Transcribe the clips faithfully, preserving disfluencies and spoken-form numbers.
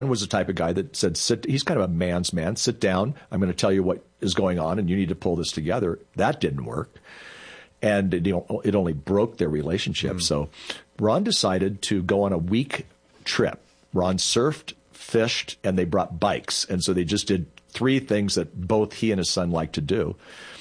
was the type of guy that said, sit, he's kind of a man's man. Sit down. I'm going to tell you what is going on, and you need to pull this together. That didn't work. And it, it only broke their relationship. Mm. So Ron decided to go on a week trip. Ron surfed, fished, and they brought bikes. And so they just did three things that both he and his son liked to do.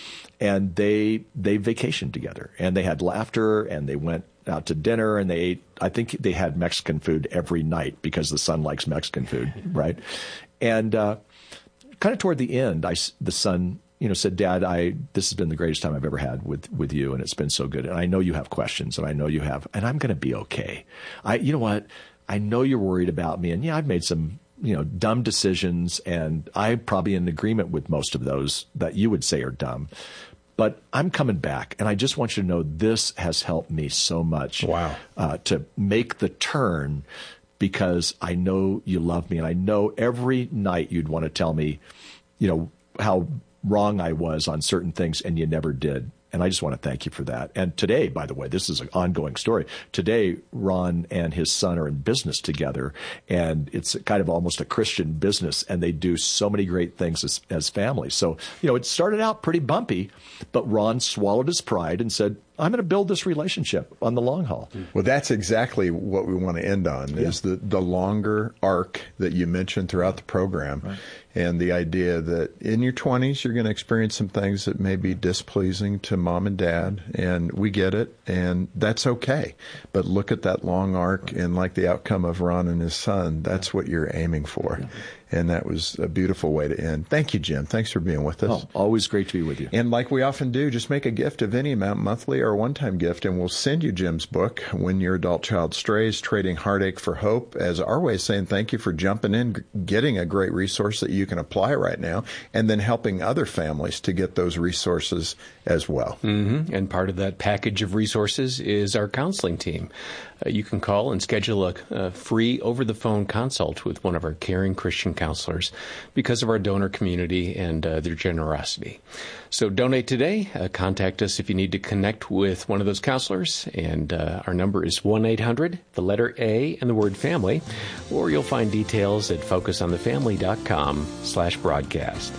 And they they vacationed together. And they had laughter, and they went out to dinner, and they ate, I think they had Mexican food every night because the son likes Mexican food, right? And uh, kind of toward the end, I, the son, you know, said, Dad, I this has been the greatest time I've ever had with, with you, and it's been so good. And I know you have questions, and I know you have, and I'm going to be okay. I, you know what? I know you're worried about me, and yeah, I've made some, you know, dumb decisions, and I'm probably in agreement with most of those that you would say are dumb. But I'm coming back, and I just want you to know this has helped me so much. Wow. Uh, to make the turn, because I know you love me, and I know every night you'd want to tell me, you know, how wrong I was on certain things, and you never did. And I just want to thank you for that. And today, by the way, this is an ongoing story. Today, Ron and his son are in business together, and it's kind of almost a Christian business, and they do so many great things as, as families. So, you know, it started out pretty bumpy, but Ron swallowed his pride and said, I'm going to build this relationship on the long haul. Well, that's exactly what we want to end on, yeah. is the, the longer arc that you mentioned throughout the program. Right. And the idea that in your twenties, you're going to experience some things that may be displeasing to mom and dad, and we get it, and that's okay. But look at that long arc, and like the outcome of Ron and his son, that's what you're aiming for. And that was a beautiful way to end. Thank you, Jim. Thanks for being with us. Oh, always great to be with you. And like we often do, just make a gift of any amount, monthly or a one-time gift, and we'll send you Jim's book, When Your Adult Child Strays, Trading Heartache for Hope, as our way of saying thank you for jumping in, getting a great resource that you can apply right now, and then helping other families to get those resources as well. Mm-hmm. And part of that package of resources is our counseling team. Uh, you can call and schedule a, a free over-the-phone consult with one of our caring Christian counselors because of our donor community and uh, their generosity. So donate today. Uh, contact us if you need to connect with one of those counselors. And uh, our number is one eight hundred, the letter A, and the word family. Or you'll find details at focusonthefamily.com slash broadcast.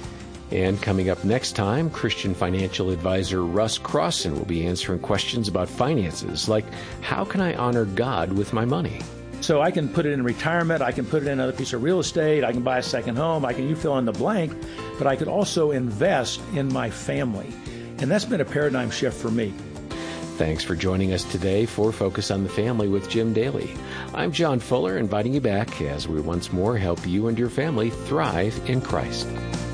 And coming up next time, Christian financial advisor Russ Crossan will be answering questions about finances, like how can I honor God with my money? So I can put it in retirement, I can put it in another piece of real estate, I can buy a second home, I can, you fill in the blank, but I could also invest in my family. And that's been a paradigm shift for me. Thanks for joining us today for Focus on the Family with Jim Daly. I'm John Fuller, inviting you back as we once more help you and your family thrive in Christ.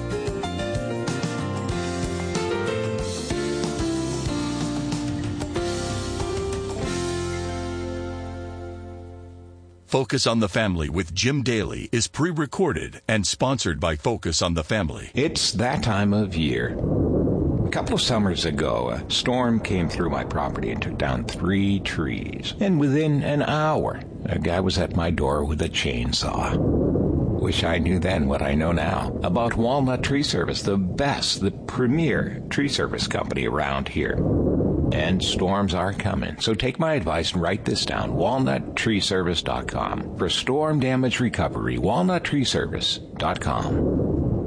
Focus on the Family with Jim Daly is pre-recorded and sponsored by Focus on the Family. It's that time of year. A couple of summers ago, a storm came through my property and took down three trees. And within an hour, a guy was at my door with a chainsaw. Wish I knew then what I know now about Walnut Tree Service, the best, the premier tree service company around here. And storms are coming. So take my advice and write this down, walnut tree service dot com. For storm damage recovery, walnut tree service dot com.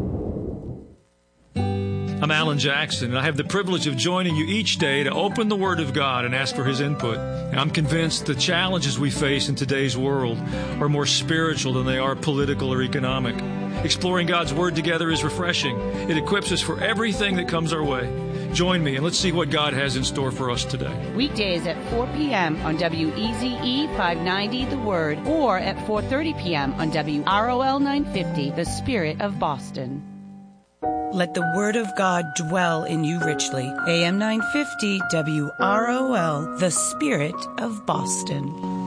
I'm Alan Jackson, and I have the privilege of joining you each day to open the Word of God and ask for His input. And I'm convinced the challenges we face in today's world are more spiritual than they are political or economic. Exploring God's Word together is refreshing. It equips us for everything that comes our way. Join me and let's see what God has in store for us today. Weekdays at four p.m. on W E Z E five ninety The Word, or at four thirty p.m. on W R O L nine fifty The Spirit of Boston. Let the Word of God dwell in you richly. A M nine fifty W R O L, The Spirit of Boston.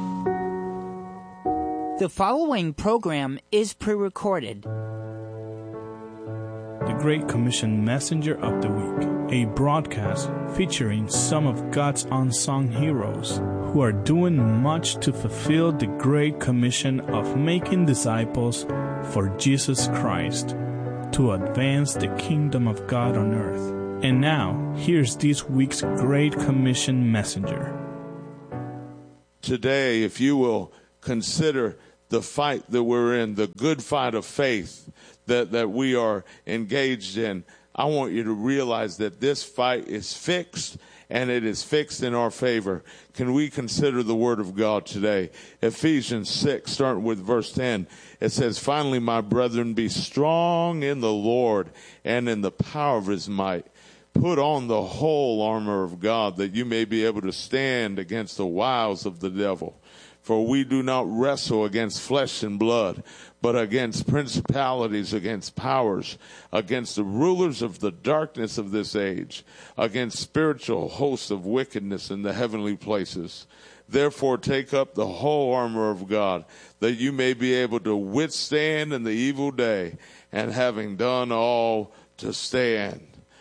The following program is pre-recorded. The Great Commission Messenger of the Week, a broadcast featuring some of God's unsung heroes who are doing much to fulfill the Great Commission of making disciples for Jesus Christ, to advance the kingdom of God on earth. And now, here's this week's Great Commission messenger. Today, if you will consider the fight that we're in, the good fight of faith that, that we are engaged in, I want you to realize that this fight is fixed, and it is fixed in our favor. Can we consider the word of God today? Ephesians six, starting with verse ten, it says, "Finally, my brethren, be strong in the Lord and in the power of his might. Put on the whole armor of God, that you may be able to stand against the wiles of the devil. For we do not wrestle against flesh and blood, but against principalities, against powers, against the rulers of the darkness of this age, against spiritual hosts of wickedness in the heavenly places. Therefore take up the whole armor of God, that you may be able to withstand in the evil day, and having done all, to stand."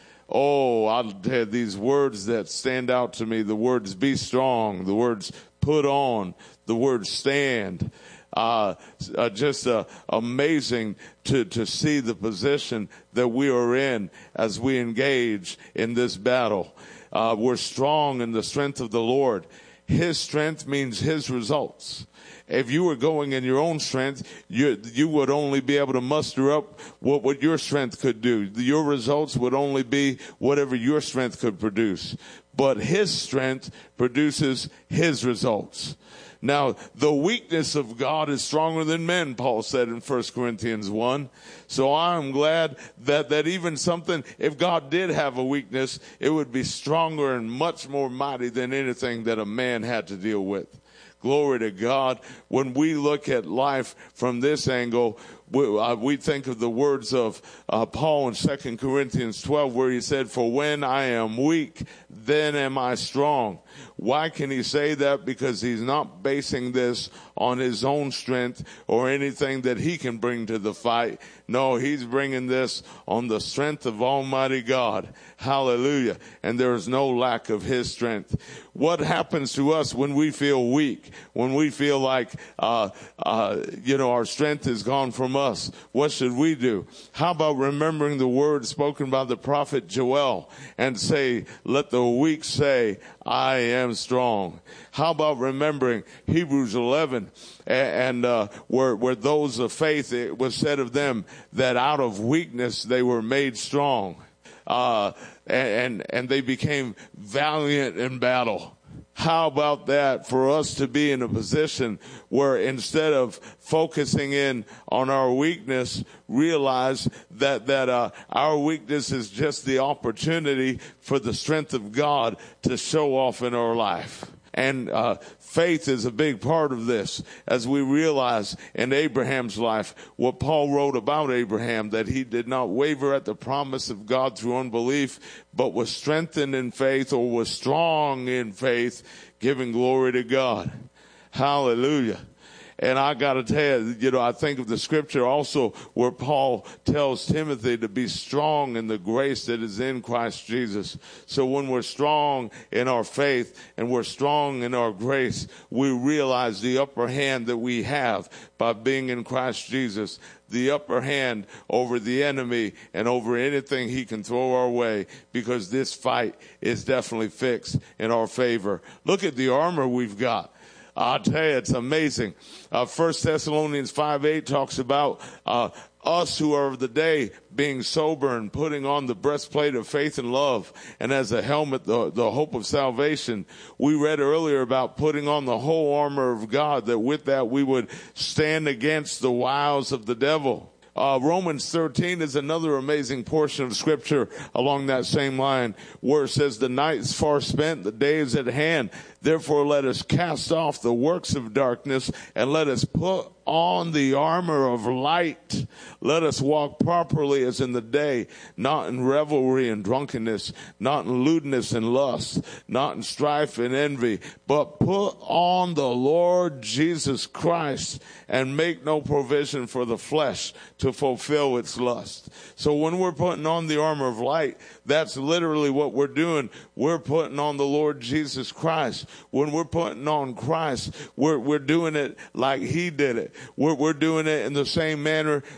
Oh, I'll tell you, these words that stand out to me, the words "be strong," the words "put on," the words "stand," uh, uh, just uh, amazing to, to see the position that we are in as we engage in this battle. Uh, we're strong in the strength of the Lord. His strength means his results. If you were going in your own strength, you you would only be able to muster up what, what your strength could do. Your results would only be whatever your strength could produce. But his strength produces his results. Now, the weakness of God is stronger than men, Paul said in First Corinthians one. So I'm glad that, that even something, if God did have a weakness, it would be stronger and much more mighty than anything that a man had to deal with. Glory to God. When we look at life from this angle, we, uh, we think of the words of uh, Paul in Second Corinthians twelve, where he said, "For when I am weak, then am I strong." Why can he say that? Because he's not basing this on his own strength or anything that he can bring to the fight. No, he's bringing this on the strength of Almighty God. Hallelujah. And there is no lack of his strength. What happens to us when we feel weak, when we feel like, uh, uh, you know, our strength is gone from us? What should we do? How about remembering the words spoken by the prophet Joel and say, "Let the weak say, I am strong"? How about remembering Hebrews eleven and uh, where, where those of faith, it was said of them that out of weakness they were made strong, uh, and, and they became valiant in battle. How about that for us to be in a position where instead of focusing in on our weakness, realize that, that uh, our weakness is just the opportunity for the strength of God to show off in our life. And uh, faith is a big part of this, as we realize in Abraham's life what Paul wrote about Abraham, that he did not waver at the promise of God through unbelief, but was strengthened in faith, or was strong in faith, giving glory to God. Hallelujah. And I got to tell you, you know, I think of the scripture also where Paul tells Timothy to be strong in the grace that is in Christ Jesus. So when we're strong in our faith and we're strong in our grace, we realize the upper hand that we have by being in Christ Jesus, the upper hand over the enemy and over anything he can throw our way, because this fight is definitely fixed in our favor. Look at the armor we've got. I'll tell you, it's amazing. Uh, First Thessalonians five eight talks about uh, us who are of the day being sober and putting on the breastplate of faith and love, and as a helmet, the, the hope of salvation. We read earlier about putting on the whole armor of God, that with that we would stand against the wiles of the devil. Uh, Romans thirteen is another amazing portion of scripture along that same line, where it says, "The night is far spent, the day is at hand. Therefore let us cast off the works of darkness, and let us put on the armor of light. Let us walk properly as in the day, not in revelry and drunkenness, not in lewdness and lust, not in strife and envy, but put on the Lord Jesus Christ, and make no provision for the flesh to fulfill its lust." So when we're putting on the armor of light, that's literally what we're doing. We're putting on the Lord Jesus Christ. When we're putting on Christ, we're, we're doing it like he did it. We're, we're doing it in the same manner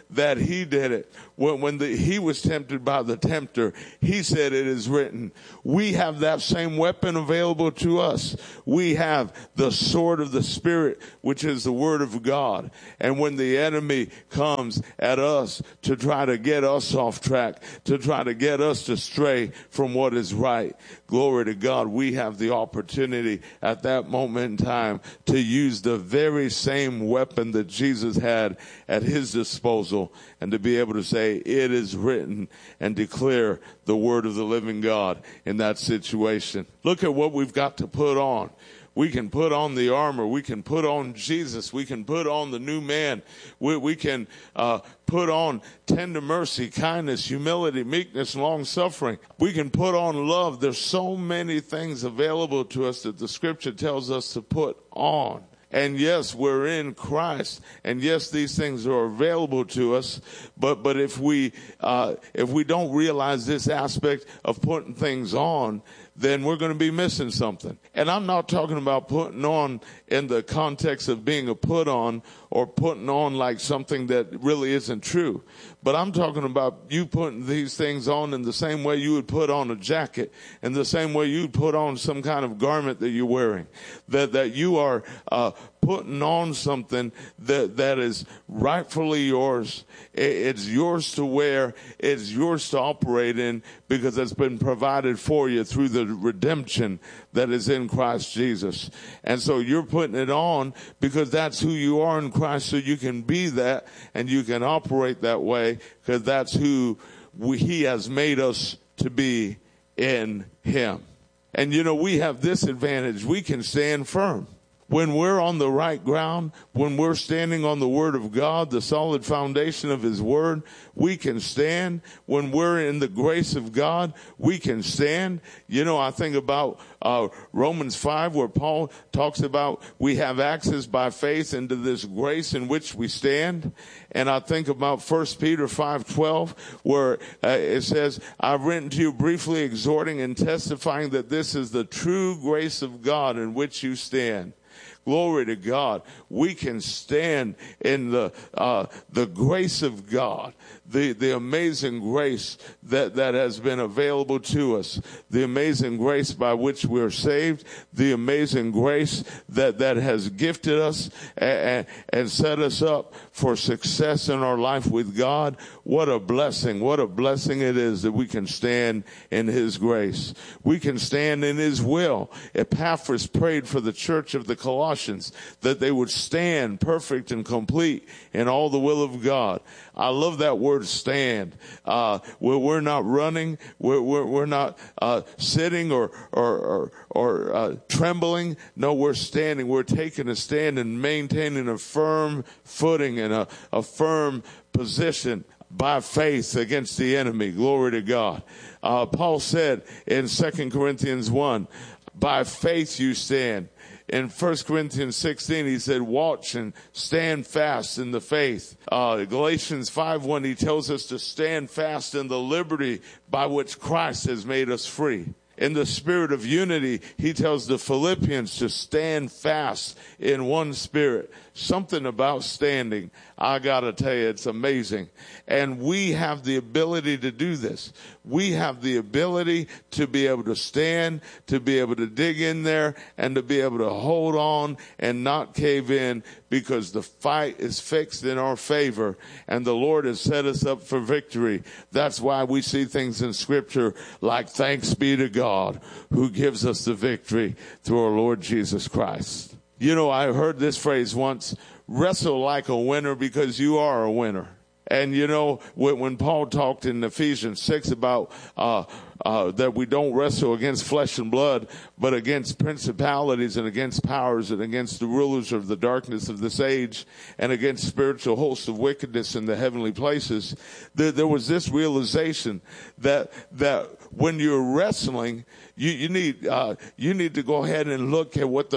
that he did it. When, when the, he was tempted by the tempter, he said, it is written. We have that same weapon available to us. We have the sword of the Spirit, which is the word of God. And when the enemy comes at us to try to get us off track, to try to get us to stray from what is right, glory to God, we have the opportunity at that moment in time to use the very same weapon that Jesus had at his disposal and to be able to say, it is written, and declare the word of the living God in that situation. Look at what we've got to put on. We can put on the armor. We can put on Jesus. We can put on the new man. We, we can uh, put on tender mercy, kindness, humility, meekness, long-suffering. We can put on love. There's so many things available to us that the Scripture tells us to put on. And yes, we're in Christ, and yes, these things are available to us. But but if we uh, if we don't realize this aspect of putting things on, then we're going to be missing something. And I'm not talking about putting on in the context of being a put on or putting on like something that really isn't true. But I'm talking about you putting these things on in the same way you would put on a jacket, in the same way you'd put on some kind of garment that you're wearing. That that you are uh, putting on something that that is rightfully yours. It's yours to wear. It's yours to operate in because it's been provided for you through the redemption that is in Christ Jesus. And so you're putting it on because that's who you are in Christ, so you can be that and you can operate that way because that's who we, he has made us to be in him. And you know, we have this advantage. We can stand firm. When we're on the right ground, when we're standing on the Word of God, the solid foundation of His Word, we can stand. When we're in the grace of God, we can stand. You know, I think about uh, Romans five, where Paul talks about we have access by faith into this grace in which we stand. And I think about First Peter five twelve, where uh, it says, I've written to you briefly, exhorting and testifying that this is the true grace of God in which you stand. Glory to God. We can stand in the uh, the grace of God, the, the amazing grace that, that has been available to us, the amazing grace by which we're saved, the amazing grace that, that has gifted us and, and set us up for success in our life with God. What a blessing. What a blessing it is that we can stand in His grace. We can stand in His will. Epaphras prayed for the church of the Colossians that they would stand perfect and complete in all the will of God. I love that word stand. Uh, we're, we're not running. We're, we're, we're not uh, sitting or, or, or, or uh, trembling. No, we're standing. We're taking a stand and maintaining a firm footing and a, a firm position by faith against the enemy. Glory to God. Uh, Paul said in Second Corinthians one, by faith you stand. In First Corinthians sixteen, he said, watch and stand fast in the faith. Uh, Galatians five one, he tells us to stand fast in the liberty by which Christ has made us free. In the spirit of unity, he tells the Philippians to stand fast in one spirit. Something about standing, I gotta tell you, it's amazing. And we have the ability to do this. We have the ability to be able to stand, to be able to dig in there, and to be able to hold on and not cave in, because the fight is fixed in our favor and the Lord has set us up for victory. That's why we see things in Scripture like, thanks be to God who gives us the victory through our Lord Jesus Christ. You know, I heard this phrase once, wrestle like a winner because you are a winner. And, you know, when, when Paul talked in Ephesians six about uh, uh, that we don't wrestle against flesh and blood, but against principalities and against powers and against the rulers of the darkness of this age and against spiritual hosts of wickedness in the heavenly places, there, there was this realization that that when you're wrestling, you, you need uh, you need to go ahead and look at what the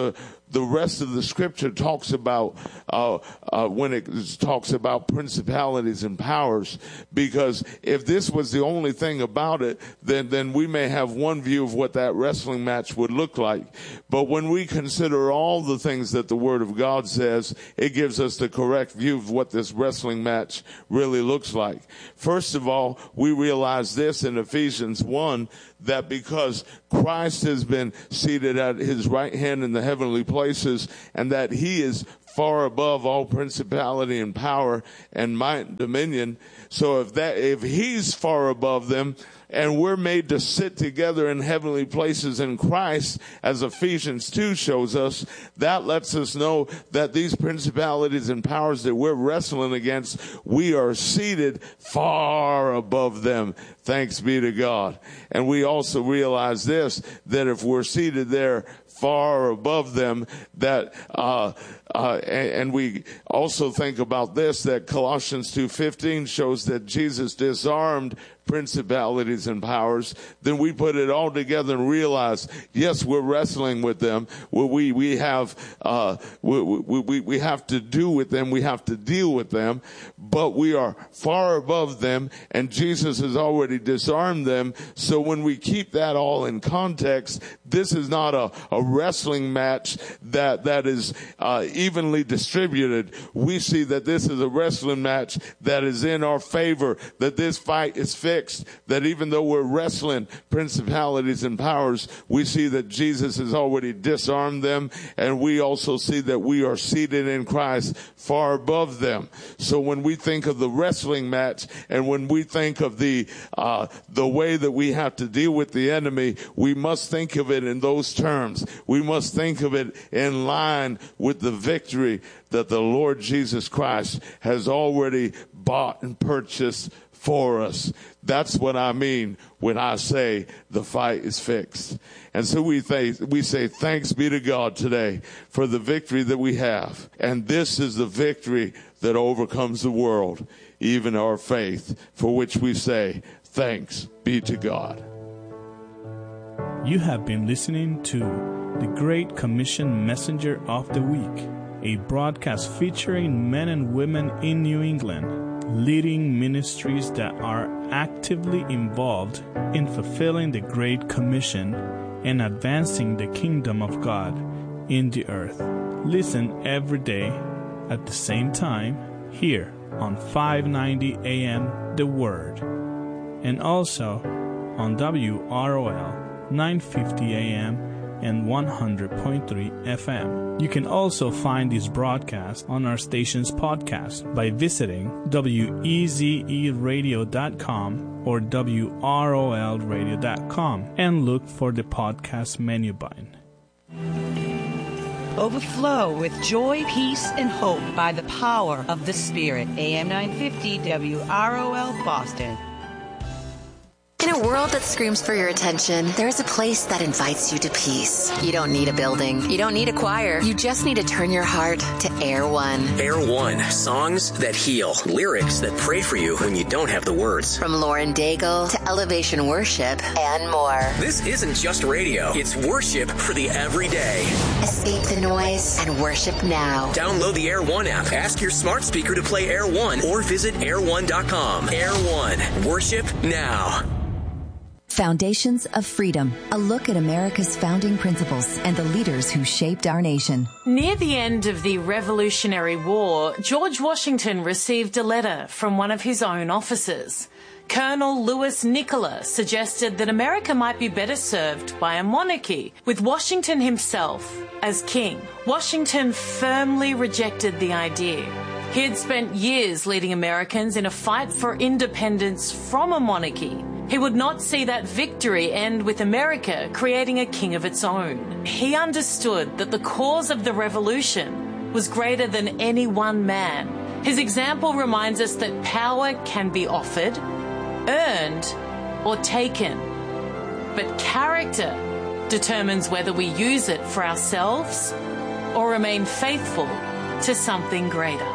the rest of the scripture talks about uh, uh, when it talks about principalities and powers, because if this was the only thing about it, then, then we may have one view of what that wrestling match would look like. But when we consider all the things that the Word of God says, it gives us the correct view of what this wrestling match really looks like. First of all, we realize this in Ephesians one, that because Christ has been seated at his right hand in the heavenly places, and that he is far above all principality and power and might and dominion. So if that, if he's far above them, and we're made to sit together in heavenly places in Christ, as Ephesians two shows us, that lets us know that these principalities and powers that we're wrestling against, we are seated far above them. Thanks be to God. And we also realize this, that if we're seated there far above them, that uh uh and, and we also think about this, that Colossians two fifteen shows that Jesus disarmed principalities and powers. Then we put it all together and realize, yes, we're wrestling with them. We we have uh we we we have to do with them. We have to deal with them, but we are far above them, and Jesus has already disarmed them. So when we keep that all in context, this is not a, a wrestling match that that is uh evenly distributed. We see that this is a wrestling match that is in our favor, that this fight is fixed. That even though we're wrestling principalities and powers, we see that Jesus has already disarmed them, and we also see that we are seated in Christ far above them. So when we think of the wrestling match, and when we think of the uh the way that we have to deal with the enemy, we must think of it in those terms. We must think of it in line with the victory that the Lord Jesus Christ has already bought and purchased for us. That's what I mean when I say the fight is fixed. And so we th- we say thanks be to God today for the victory that we have. And this is the victory that overcomes the world, even our faith, for which we say thanks be to God. You have been listening to the Great Commission Messenger of the Week, a broadcast featuring men and women in New England, leading ministries that are actively involved in fulfilling the Great Commission and advancing the kingdom of God in the earth. Listen every day at the same time here on five ninety A M The Word, and also on W R O L nine fifty A M and one hundred point three F M. You can also find this broadcast on our station's podcast by visiting W E Z E radio dot com or W R O L radio dot com and look for the podcast menu button. Overflow with joy, peace, and hope by the power of the Spirit. A M nine fifty W R O L Boston. In a world that screams for your attention, there's a place that invites you to peace. You don't need a building. You don't need a choir. You just need to turn your heart to Air One. Air One. Songs that heal. Lyrics that pray for you when you don't have the words. From Lauren Daigle to Elevation Worship and more. This isn't just radio. It's worship for the everyday. Escape the noise and worship now. Download the Air One app. Ask your smart speaker to play Air One or visit air one dot com. Air One. Worship now. Foundations of Freedom, a look at America's founding principles and the leaders who shaped our nation. Near the end of the Revolutionary War, George Washington received a letter from one of his own officers. Colonel Louis Nicola suggested that America might be better served by a monarchy, with Washington himself as king. Washington firmly rejected the idea. He had spent years leading Americans in a fight for independence from a monarchy. He would not see that victory end with America creating a king of its own. He understood that the cause of the revolution was greater than any one man. His example reminds us that power can be offered, earned, or taken. But character determines whether we use it for ourselves or remain faithful to something greater.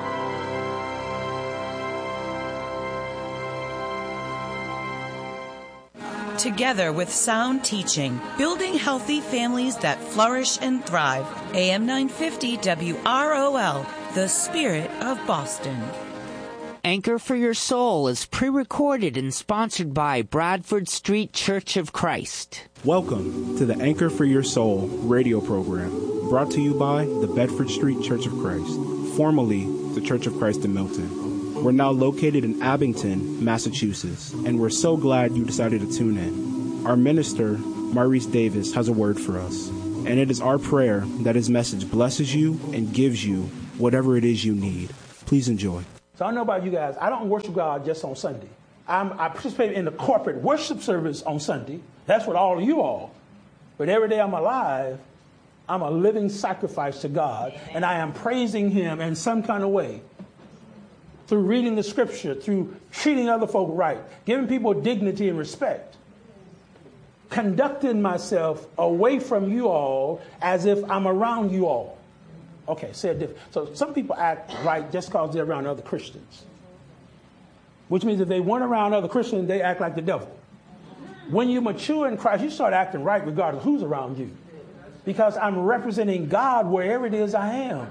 together with sound teaching, building healthy families that flourish and thrive. A M nine fifty W R O L, the Spirit of Boston. Anchor for Your Soul is pre-recorded and sponsored by Bradford Street Church of Christ. Welcome to the Anchor for Your Soul radio program, brought to you by the Bedford Street Church of Christ, formerly the Church of Christ in Milton. We're now located in Abington, Massachusetts, and we're so glad you decided to tune in. Our minister, Maurice Davis, has a word for us, and it is our prayer that his message blesses you and gives you whatever it is you need. Please enjoy. So I don't know about you guys. I don't worship God just on Sunday. I'm, I participate in the corporate worship service on Sunday. That's what all of you all. But every day I'm alive, I'm a living sacrifice to God, and I am praising him in some kind of way. Through reading the scripture, through treating other folk right, giving people dignity and respect, conducting myself away from you all as if I'm around you all. Okay, say it different. So some people act right just because they're around other Christians, which means if they weren't around other Christians, they act like the devil. When you mature in Christ, you start acting right regardless of who's around you, because I'm representing God wherever it is I am.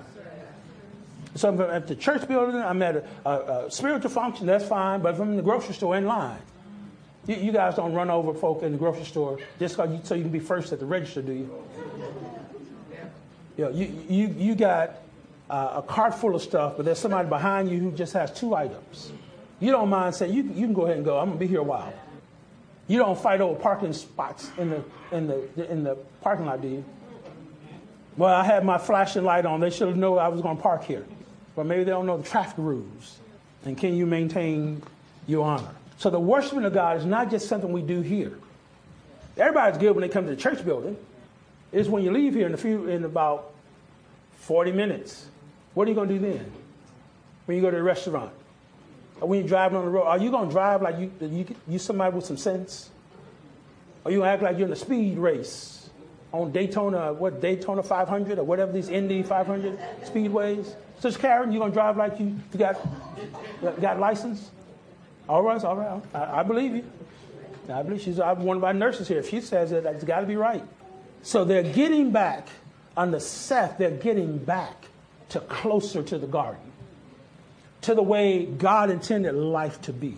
So if I'm at the church building, I'm at a, a, a spiritual function, that's fine. But if I'm in the grocery store in line, you, you guys don't run over folk in the grocery store just cause you, so you can be first at the register, do you? You know, you, you, you got uh, a cart full of stuff, but there's somebody behind you who just has two items. You don't mind saying, you, you can go ahead and go. I'm going to be here a while. You don't fight over parking spots in the, in the, in the parking lot, do you? Well, I had my flashing light on. They should have known I was going to park here. But maybe they don't know the traffic rules. And can you maintain your honor? So the worshiping of God is not just something we do here. Everybody's good when they come to the church building. It's when you leave here in a few, in about forty minutes. What are you going to do then? When you go to the restaurant? Or when you're driving on the road? Are you going to drive like you, you, you somebody with some sense? Or you going to act like you're in a speed race on Daytona, what, Daytona five hundred or whatever these Indy five hundred speedways? Sister Karen, you going to drive like you, you got, got license? All right, all right. I, I believe you. I believe she's one of our nurses here. If she says it, it's got to be right. So they're getting back, under Seth, they're getting back to closer to the garden, to the way God intended life to be.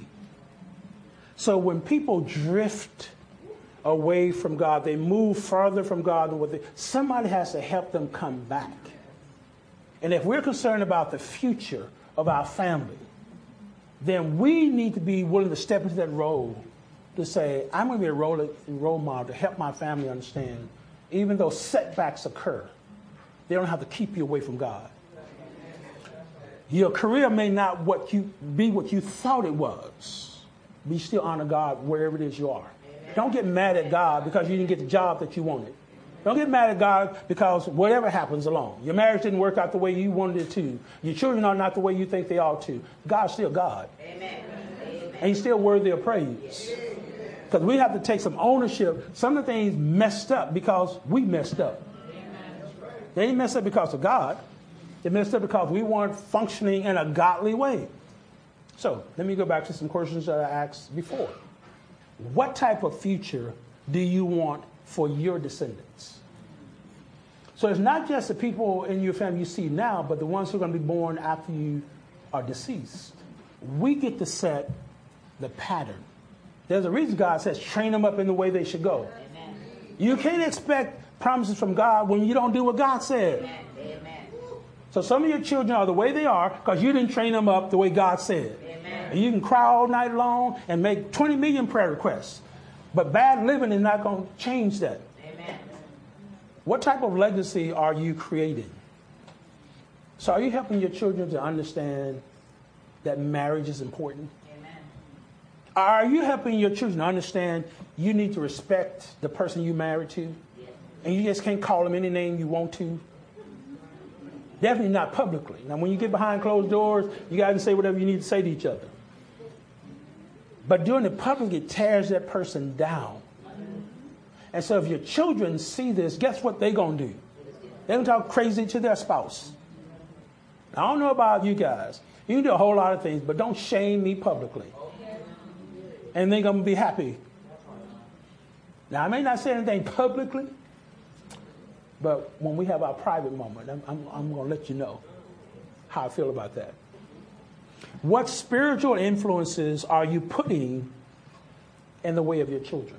So when people drift away from God, they move further from God than what they, somebody has to help them come back. And if we're concerned about the future of our family, then we need to be willing to step into that role to say, I'm going to be a role, role model to help my family understand, even though setbacks occur, they don't have to keep you away from God. Your career may not what you be what you thought it was, but you still honor God wherever it is you are. Don't get mad at God because you didn't get the job that you wanted. Don't get mad at God because whatever happens along. Your marriage didn't work out the way you wanted it to. Your children are not the way you think they ought to. God's still God. Amen. And he's still worthy of praise. Because we have to take some ownership. Some of the things messed up because we messed up. They didn't mess up because of God. They messed up because we weren't functioning in a godly way. So let me go back to some questions that I asked before. What type of future do you want for your descendants? So it's not just the people in your family you see now, but the ones who are going to be born after you are deceased. We get to set the pattern. There's a reason God says train them up in the way they should go. Amen. You can't expect promises from God when you don't do what God said. Amen. So some of your children are the way they are because you didn't train them up the way God said. Amen. And you can cry all night long and make twenty million prayer requests. But bad living is not going to change that. Amen. What type of legacy are you creating? So are you helping your children to understand that marriage is important? Amen. Are you helping your children to understand you need to respect the person you married to? Yes. And you just can't call them any name you want to? Definitely not publicly. Now, when you get behind closed doors, you got to say whatever you need to say to each other. But doing it publicly, it tears that person down. And so if your children see this, guess what they're going to do? They're going to talk crazy to their spouse. I don't know about you guys. You can do a whole lot of things, but don't shame me publicly. And they're going to be happy. Now, I may not say anything publicly, but when we have our private moment, I'm, I'm, I'm going to let you know how I feel about that. What spiritual influences are you putting in the way of your children?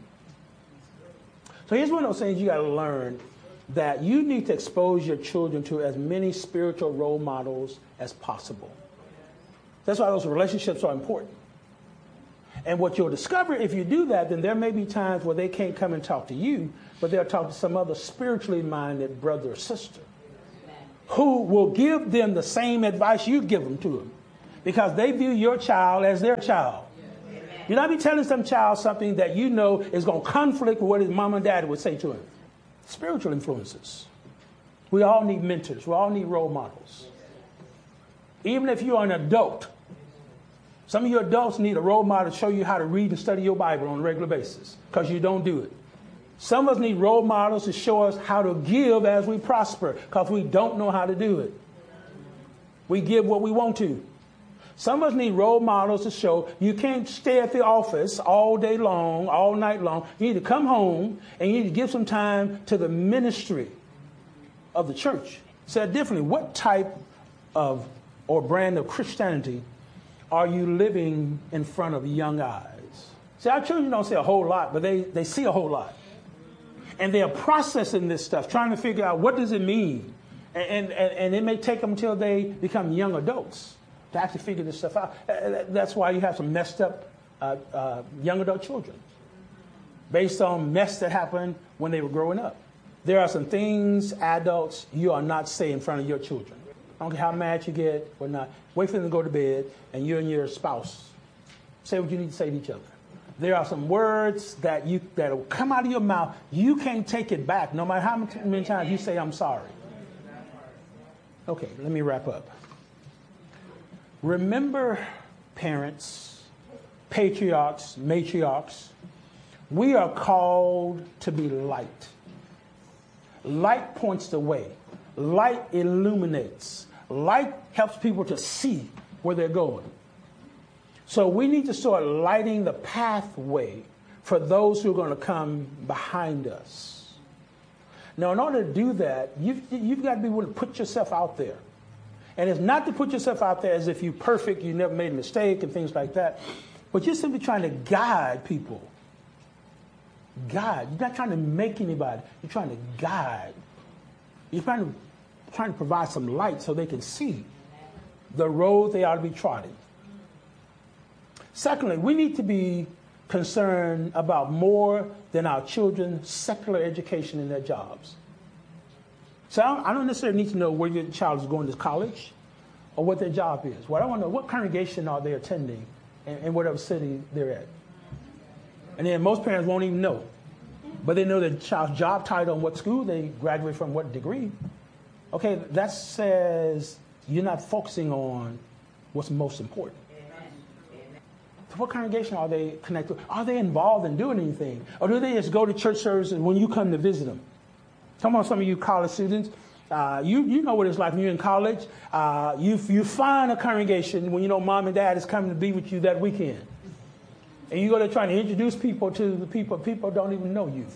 So here's one of those things you got to learn, that you need to expose your children to as many spiritual role models as possible. That's why those relationships are important. And what you'll discover, if you do that, then there may be times where they can't come and talk to you, but they'll talk to some other spiritually minded brother or sister who will give them the same advice you give them to them, because they view your child as their child. You're not be telling some child something that you know is going to conflict with what his mom and dad would say to him. Spiritual influences. We all need mentors. We all need role models. Even if you're an adult, some of you adults need a role model to show you how to read and study your Bible on a regular basis, because you don't do it. Some of us need role models to show us how to give as we prosper, because we don't know how to do it. We give what we want to. Some of us need role models to show you can't stay at the office all day long, all night long. You need to come home and you need to give some time to the ministry of the church. Said differently, what type of or brand of Christianity are you living in front of young eyes? See, our children don't say a whole lot, but they, they see a whole lot. And they're processing this stuff, trying to figure out what does it mean. And, and, and it may take them until they become young adults to actually figure this stuff out. That's why you have some messed up uh, uh, young adult children based on mess that happened when they were growing up. There are some things, adults, you are not saying in front of your children. I don't care how mad you get or not. Wait for them to go to bed, and you and your spouse say what you need to say to each other. There are some words that you that will come out of your mouth. You can't take it back, no matter how many times you say, I'm sorry. Okay, let me wrap up. Remember, parents, patriarchs, matriarchs, we are called to be light. Light points the way. Light illuminates. Light helps people to see where they're going. So we need to start lighting the pathway for those who are going to come behind us. Now, in order to do that, you've, you've got to be willing to put yourself out there. And it's not to put yourself out there as if you're perfect, you never made a mistake and things like that, but you're simply trying to guide people. Guide. You're not trying to make anybody. You're trying to guide. You're trying to, trying to provide some light so they can see the road they ought to be trotting. Secondly, we need to be concerned about more than our children's secular education and their jobs. So I don't necessarily need to know where your child is going to college or what their job is. What I want to know, what congregation are they attending in, in whatever city they're at. And then most parents won't even know. But they know their child's job title and what school they graduate from, what degree. Okay, that says you're not focusing on what's most important. So what congregation are they connected with? Are they involved in doing anything? Or do they just go to church services when you come to visit them? Come on, some of you college students, uh, you, you know what it's like when you're in college. Uh, you, you find a congregation when you know mom and dad is coming to be with you that weekend. And you go there trying to introduce people to the people. People don't even know you.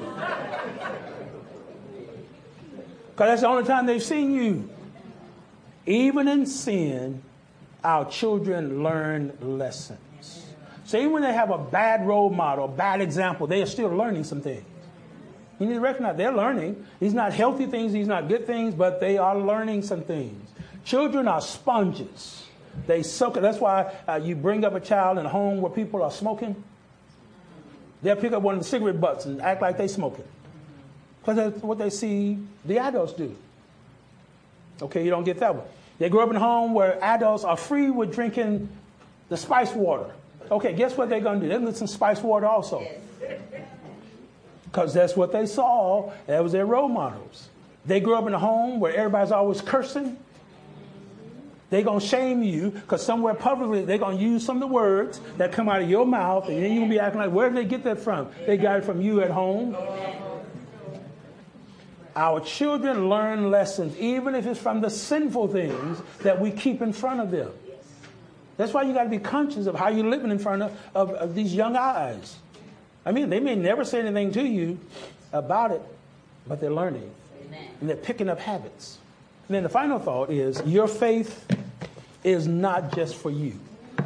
Because that's the only time they've seen you. Even in sin, our children learn lessons. So even when they have a bad role model, a bad example, they are still learning some things. You need to recognize they're learning. These are not healthy things, these are not good things, but they are learning some things. Children are sponges. They soak it. That's why uh, you bring up a child in a home where people are smoking. They'll pick up one of the cigarette butts and act like they're smoking. Because that's what they see the adults do. Okay, you don't get that one. They grow up in a home where adults are free with drinking the spice water. Okay, guess what they're going to do? They're going to get some spice water also. Because that's what they saw. That was their role models. They grew up in a home where everybody's always cursing. They're going to shame you because somewhere publicly they're going to use some of the words that come out of your mouth, and then you're going to be acting like, where did they get that from? They got it from you at home. Our children learn lessons, even if it's from the sinful things that we keep in front of them. That's why you got to be conscious of how you're living in front of, of, of these young eyes. I mean, they may never say anything to you about it, but they're learning. Amen. And they're picking up habits. And then the final thought is your faith is not just for you.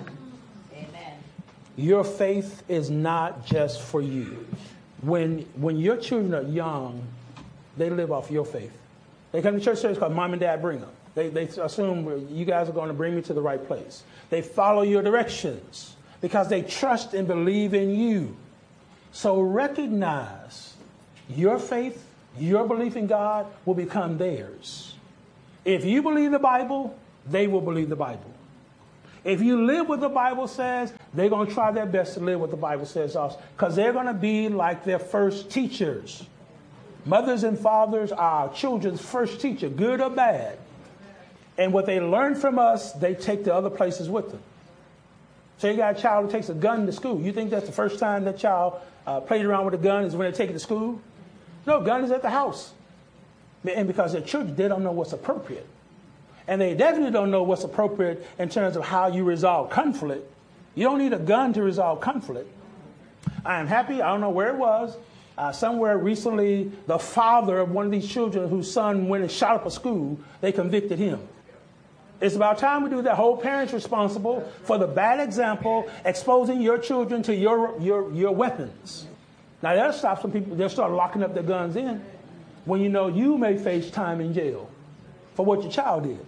Amen. Your faith is not just for you. When when your children are young, they live off your faith. They come to church service because mom and dad bring them. They, they assume you guys are going to bring me to the right place. They follow your directions because they trust and believe in you. So recognize your faith, your belief in God will become theirs. If you believe the Bible, they will believe the Bible. If you live what the Bible says, they're going to try their best to live what the Bible says also, because they're going to be like their first teachers. Mothers and fathers are our children's first teacher, good or bad. And what they learn from us, they take to other places with them. So you got a child who takes a gun to school. You think that's the first time that child uh, played around with a gun is when they take it to school? No, gun is at the house. And because they're children, they don't know what's appropriate. And they definitely don't know what's appropriate in terms of how you resolve conflict. You don't need a gun to resolve conflict. I am happy, I don't know where it was, uh, somewhere recently, the father of one of these children whose son went and shot up a school, they convicted him. It's about time we do that. Whole parents responsible for the bad example, exposing your children to your, your, your weapons. Now that'll stop some people, they'll start locking up their guns in when you know you may face time in jail for what your child did.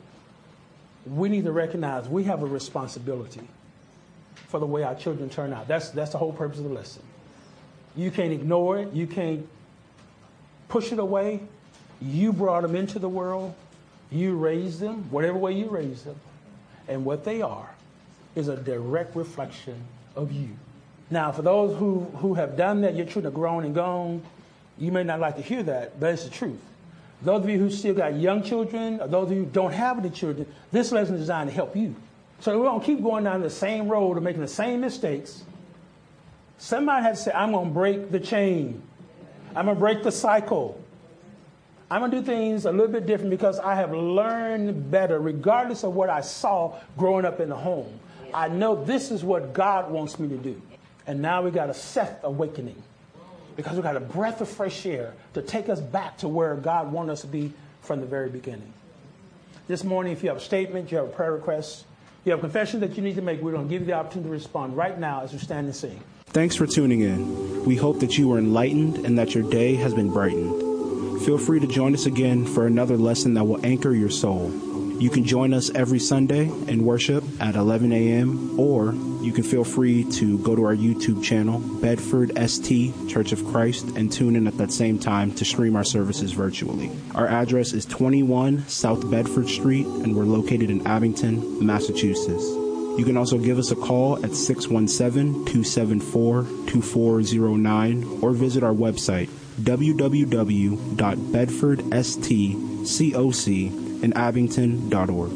We need to recognize we have a responsibility for the way our children turn out. That's, that's the whole purpose of the lesson. You can't ignore it. You can't push it away. You brought them into the world. You raised them, whatever way you raised them. And what they are is a direct reflection of you. Now, for those who, who have done that, your children are grown and gone, you may not like to hear that, but it's the truth. Those of you who still got young children, or those of you who don't have any children, this lesson is designed to help you. So we don't keep going down the same road or making the same mistakes. Somebody has to say, I'm going to break the chain. I'm going to break the cycle. I'm going to do things a little bit different because I have learned better, regardless of what I saw growing up in the home. I know this is what God wants me to do. And now we got a Seth awakening. Because we got a breath of fresh air to take us back to where God wanted us to be from the very beginning. This morning, if you have a statement, you have a prayer request, you have a confession that you need to make, we're going to give you the opportunity to respond right now as we stand and sing. Thanks for tuning in. We hope that you were enlightened and that your day has been brightened. Feel free to join us again for another lesson that will anchor your soul. You can join us every Sunday in worship at eleven a.m. or you can feel free to go to our YouTube channel, Bedford S T Church of Christ, and tune in at that same time to stream our services virtually. Our address is twenty-one South Bedford Street, and we're located in Abington, Massachusetts. You can also give us a call at six one seven, two seven four, two four zero nine or visit our website, w w w dot bedford st coc in abington dot org.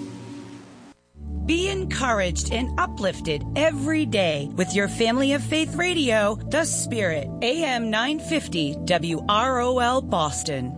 Be encouraged and uplifted every day with your Family of Faith Radio, The Spirit, A M nine fifty W R O L Boston.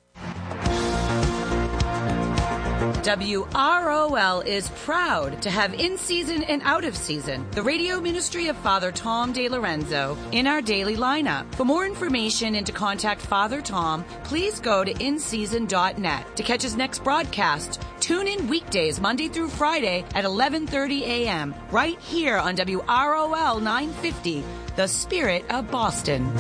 W R O L is proud to have in season and out of season the radio ministry of Father Tom DeLorenzo in our daily lineup. For more information and to contact Father Tom, please go to in season dot net. To catch his next broadcast, tune in weekdays Monday through Friday at eleven thirty a.m. right here on W R O L nine fifty, The Spirit of Boston.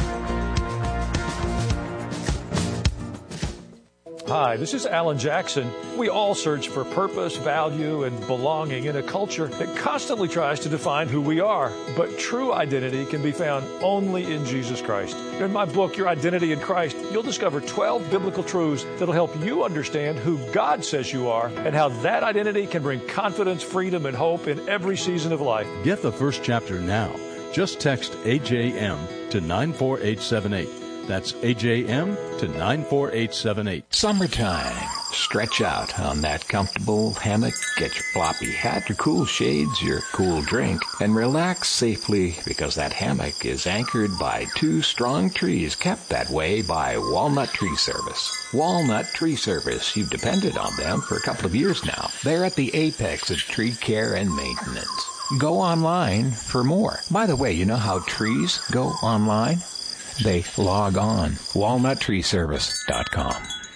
Hi, this is Alan Jackson. We all search for purpose, value, and belonging in a culture that constantly tries to define who we are. But true identity can be found only in Jesus Christ. In my book, Your Identity in Christ, you'll discover twelve biblical truths that'll help you understand who God says you are and how that identity can bring confidence, freedom, and hope in every season of life. Get the first chapter now. Just text A J M to nine four eight seven eight. That's A J M to nine four eight seven eight. Summertime. Stretch out on that comfortable hammock, get your floppy hat, your cool shades, your cool drink, and relax safely because that hammock is anchored by two strong trees kept that way by Walnut Tree Service. Walnut Tree Service, you've depended on them for a couple of years now. They're at the apex of tree care and maintenance. Go online for more. By the way, you know how trees go online? They log on. walnut tree service dot com.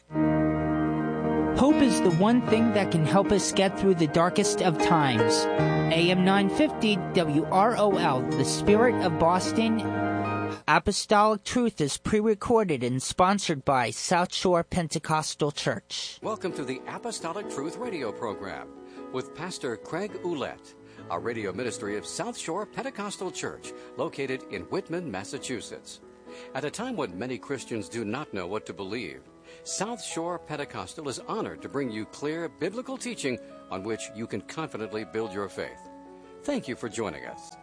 Hope is the one thing that can help us get through the darkest of times. A M nine fifty W R O L, the Spirit of Boston. Apostolic Truth is pre-recorded and sponsored by South Shore Pentecostal Church. Welcome to the Apostolic Truth radio program with Pastor Craig Ouellette, a radio ministry of South Shore Pentecostal Church located in Whitman, Massachusetts. At a time when many Christians do not know what to believe, South Shore Pentecostal is honored to bring you clear biblical teaching on which you can confidently build your faith. Thank you for joining us.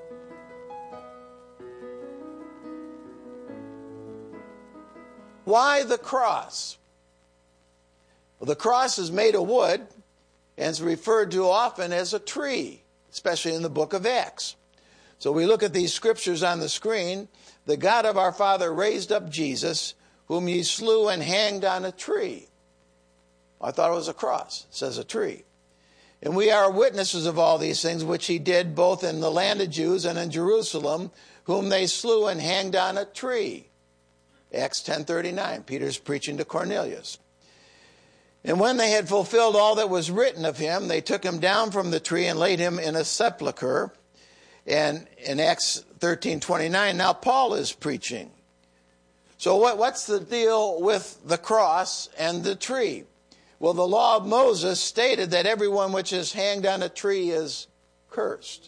Why the cross? Well, the cross is made of wood and is referred to often as a tree, especially in the book of Acts. So we look at these scriptures on the screen. The God of our Father raised up Jesus, whom ye slew and hanged on a tree. I thought it was a cross. It says a tree. And we are witnesses of all these things which he did both in the land of Jews and in Jerusalem, whom they slew and hanged on a tree. Acts ten thirty-nine, Peter's preaching to Cornelius. And when they had fulfilled all that was written of him, they took him down from the tree and laid him in a sepulchre. And in Acts thirteen twenty-nine, now Paul is preaching. So what, what's the deal with the cross and the tree? Well, the law of Moses stated that everyone which is hanged on a tree is cursed.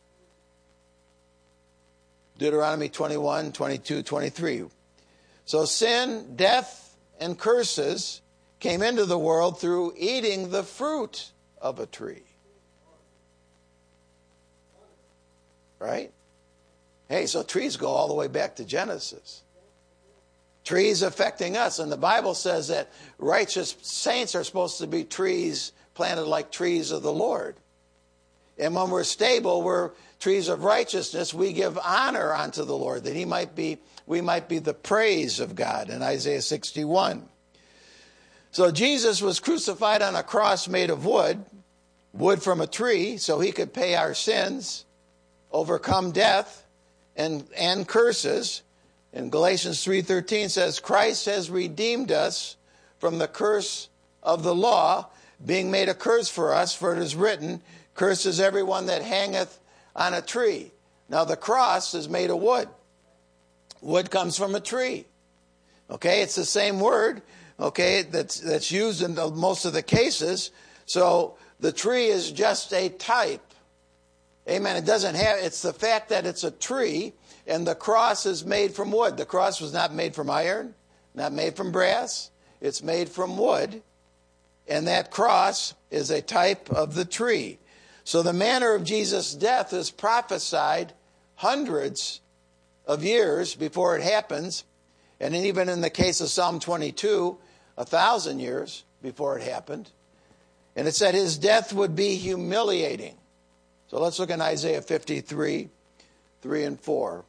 Deuteronomy twenty-one, twenty-two, twenty-three. So sin, death, and curses came into the world through eating the fruit of a tree. Right? Hey, so trees go all the way back to Genesis. Trees affecting us. And the Bible says that righteous saints are supposed to be trees planted like trees of the Lord. And when we're stable, we're trees of righteousness. We give honor unto the Lord, that he might be, we might be the praise of God in Isaiah sixty-one. So Jesus was crucified on a cross made of wood, wood from a tree, so he could pay our sins, overcome death and, and curses. And Galatians three thirteen says, Christ has redeemed us from the curse of the law, being made a curse for us, for it is written, cursed is everyone that hangeth on a tree. Now the cross is made of wood. Wood comes from a tree. Okay, it's the same word, okay, that's, that's used in the, most of the cases. So the tree is just a type. Amen. It doesn't have, it's the fact that it's a tree, and the cross is made from wood. The cross was not made from iron, not made from brass. It's made from wood, and that cross is a type of the tree. So the manner of Jesus' death is prophesied hundreds of years before it happens, and even in the case of Psalm twenty-two, a thousand years before it happened. And it said his death would be humiliating. So let's look at Isaiah fifty-three, three and four.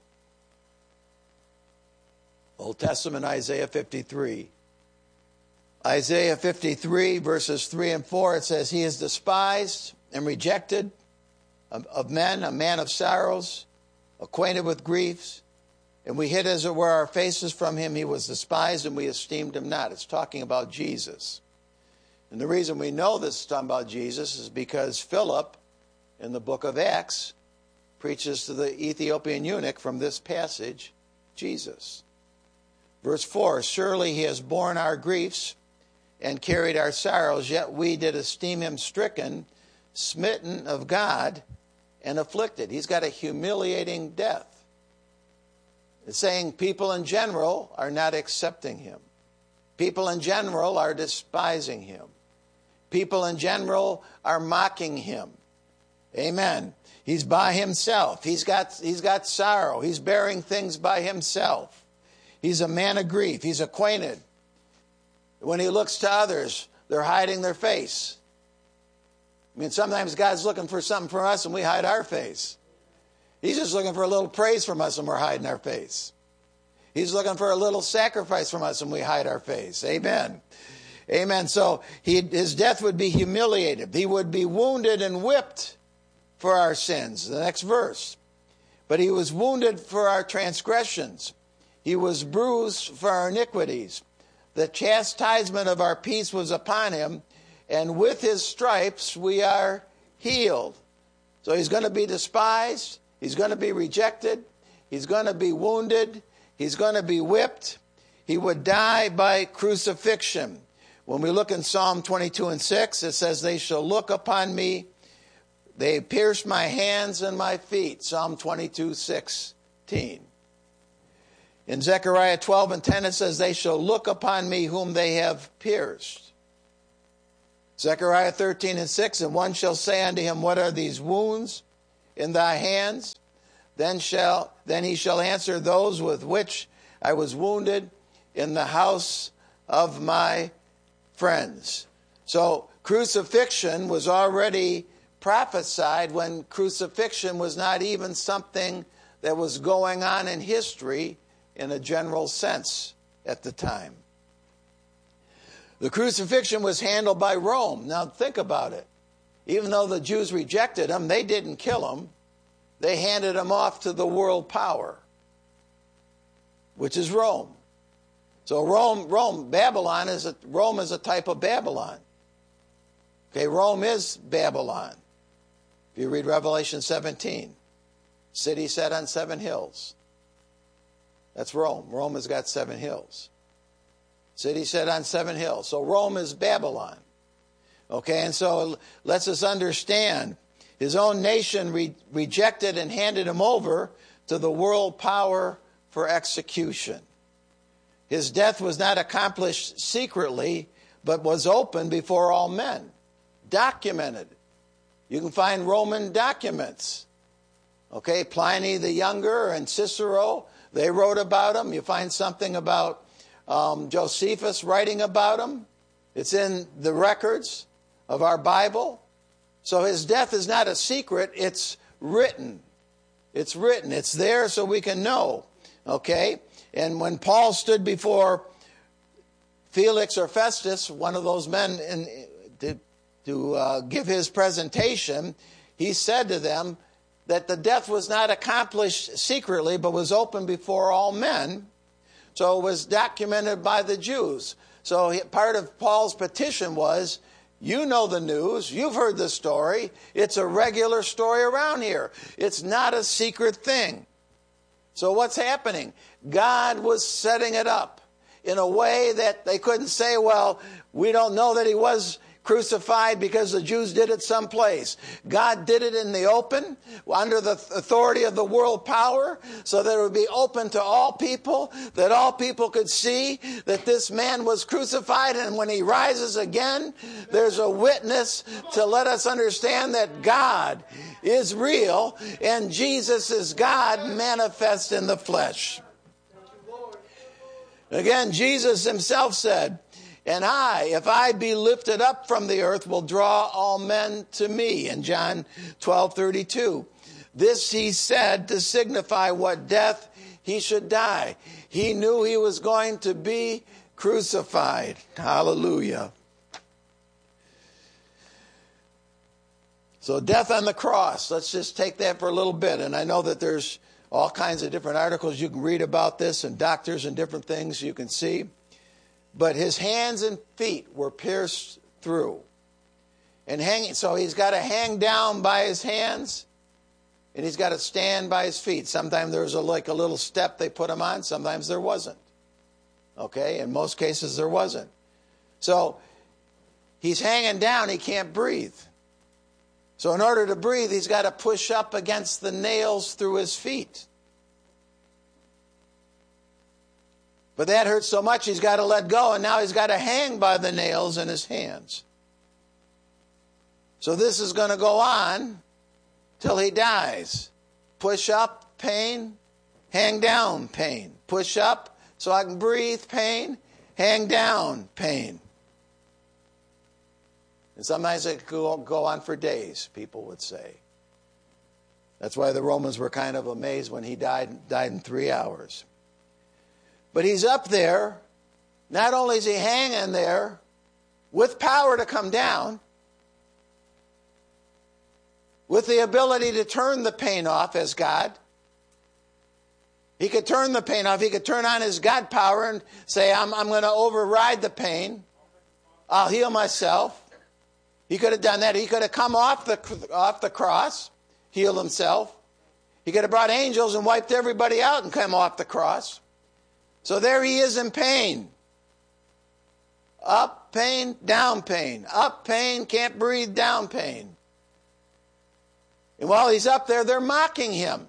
Old Testament, Isaiah fifty-three. Isaiah fifty-three, verses three and four, it says, he is despised and rejected of, of men, a man of sorrows, acquainted with griefs. And we hid, as it were, our faces from him. He was despised, and we esteemed him not. It's talking about Jesus. And the reason we know this is talking about Jesus is because Philip, in the book of Acts, preaches to the Ethiopian eunuch from this passage, Jesus. Verse four, surely he has borne our griefs and carried our sorrows, yet we did esteem him stricken, smitten of God, and afflicted. He's got a humiliating death. It's saying people in general are not accepting him. People in general are despising him. People in general are mocking him. Amen. He's by himself. He's got, he's got sorrow. He's bearing things by himself. He's a man of grief. He's acquainted. When he looks to others, they're hiding their face. I mean, sometimes God's looking for something from us and we hide our face. He's just looking for a little praise from us and we're hiding our face. He's looking for a little sacrifice from us and we hide our face. Amen. Amen. So he, his death would be humiliated. He would be wounded and whipped for our sins. The next verse. But he was wounded for our transgressions. He was bruised for our iniquities. The chastisement of our peace was upon him, and with his stripes we are healed. So he's going to be despised. He's going to be rejected. He's going to be wounded. He's going to be whipped. He would die by crucifixion. When we look in Psalm twenty-two and six, it says, they shall look upon me. They pierced my hands and my feet. Psalm twenty-two, sixteen. In Zechariah twelve and ten, it says, they shall look upon me whom they have pierced. Zechariah thirteen and six, and one shall say unto him, what are these wounds in thy hands? Then shall then he shall answer, those with which I was wounded in the house of my friends. So crucifixion was already prophesied when crucifixion was not even something that was going on in history in a general sense at the time. The crucifixion was handled by Rome. Now think about it. Even though the Jews rejected him, they didn't kill him. They handed him off to the world power, which is Rome. So Rome, Rome, Babylon is a, Rome is a type of Babylon. Okay, Rome is Babylon. If you read Revelation seventeen, city set on seven hills. That's Rome. Rome has got seven hills. City set on seven hills. So Rome is Babylon. Okay, and so it lets us understand his own nation re- rejected and handed him over to the world power for execution. His death was not accomplished secretly, but was open before all men. Documented. You can find Roman documents. Okay, Pliny the Younger and Cicero, they wrote about him. You find something about um, Josephus writing about him. It's in the records of our Bible. So his death is not a secret. It's written. It's written. It's there so we can know. Okay? And when Paul stood before Felix or Festus, one of those men, in, to, to uh, give his presentation, he said to them that the death was not accomplished secretly, but was open before all men. So it was documented by the Jews. So he, part of Paul's petition was, you know the news. You've heard the story. It's a regular story around here. It's not a secret thing. So what's happening? God was setting it up in a way that they couldn't say, well, we don't know that he was crucified because the Jews did it someplace. God did it in the open, under the authority of the world power, so that it would be open to all people, that all people could see that this man was crucified, and when he rises again, there's a witness to let us understand that God is real, and Jesus is God manifest in the flesh. Again, Jesus himself said, and I, if I be lifted up from the earth, will draw all men to me. In John twelve thirty-two. This he said to signify what death he should die. He knew he was going to be crucified. Hallelujah. So death on the cross. Let's just take that for a little bit. And I know that there's all kinds of different articles you can read about this, and doctors and different things you can see. But his hands and feet were pierced through. And hanging, so he's got to hang down by his hands, and he's got to stand by his feet. Sometimes there's a, like a little step they put him on. Sometimes there wasn't. Okay? In most cases there wasn't. So he's hanging down. He can't breathe. So in order to breathe, he's got to push up against the nails through his feet. But that hurts so much he's got to let go, and now he's got to hang by the nails in his hands. So this is going to go on till he dies. Push up, pain. Hang down, pain. Push up so I can breathe, pain. Hang down, pain. And sometimes it could go on for days, people would say. That's why the Romans were kind of amazed when he died, died in three hours. But he's up there. Not only is he hanging there with power to come down, with the ability to turn the pain off as God. He could turn the pain off. He could turn on his God power and say, I'm, I'm going to override the pain. I'll heal myself. He could have done that. He could have come off the, off the cross, healed himself. He could have brought angels and wiped everybody out and come off the cross. So there he is in pain. Up pain, down pain. Up pain, can't breathe, down pain. And while he's up there, they're mocking him.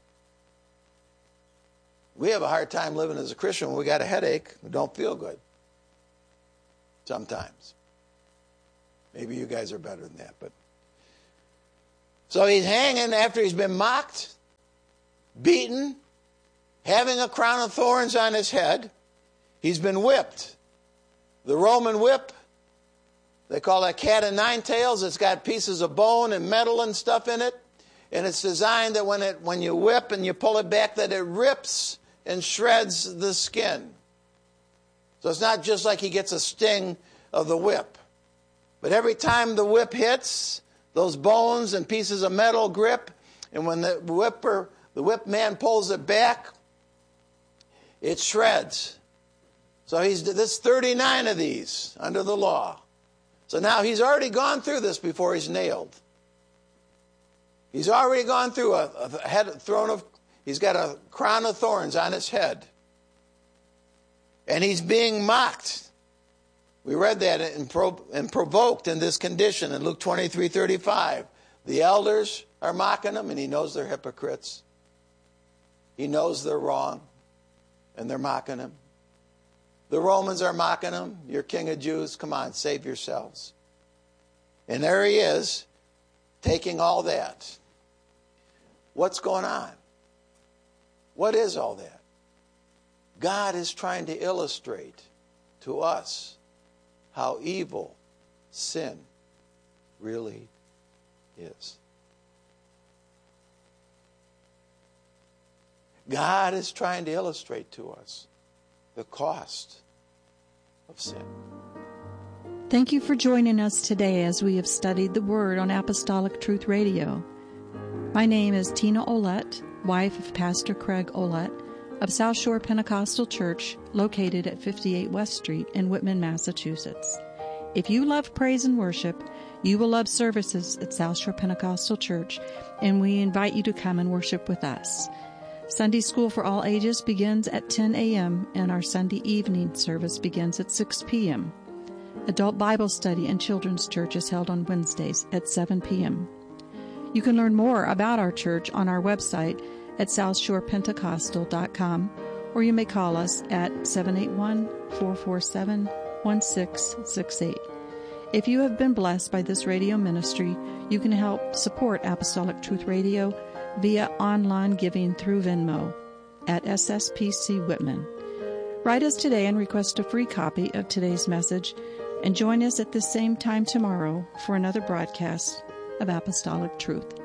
We have a hard time living as a Christian when we got a headache. We don't feel good. Sometimes. Maybe you guys are better than that. But so he's hanging after he's been mocked, beaten, having a crown of thorns on his head. He's been whipped. The Roman whip, they call that cat o' nine tails. It's got pieces of bone and metal and stuff in it. And it's designed that when it when you whip and you pull it back, that it rips and shreds the skin. So it's not just like he gets a sting of the whip. But every time the whip hits, those bones and pieces of metal grip, and when the whipper, the whip man pulls it back, it shreds. So he's this thirty-nine of these under the law. So now he's already gone through this before he's nailed. He's already gone through a, a head throne of. He's got a crown of thorns on his head, and he's being mocked. We read that and, pro, and provoked in this condition in Luke twenty-three thirty-five. The elders are mocking him, and he knows they're hypocrites. He knows they're wrong, and they're mocking him. The Romans are mocking him. You're king of Jews. Come on, save yourselves. And there he is, taking all that. What's going on? What is all that? God is trying to illustrate to us how evil sin really is. God is trying to illustrate to us the cost of sin. Thank you for joining us today as we have studied the Word on Apostolic Truth Radio. My name is Tina Olette, wife of Pastor Craig Olette of South Shore Pentecostal Church, located at fifty-eight West Street in Whitman, Massachusetts. If you love praise and worship, you will love services at South Shore Pentecostal Church, and we invite you to come and worship with us. Sunday School for all ages begins at ten a.m., and our Sunday evening service begins at six p.m. Adult Bible Study and Children's Church is held on Wednesdays at seven p.m. You can learn more about our church on our website at south shore pentecostal dot com, or you may call us at seven eight one, four four seven, one six six eight. If you have been blessed by this radio ministry, you can help support Apostolic Truth Radio via online giving through Venmo at S S P C Whitman. Write us today and request a free copy of today's message, and join us at the same time tomorrow for another broadcast of Apostolic Truth.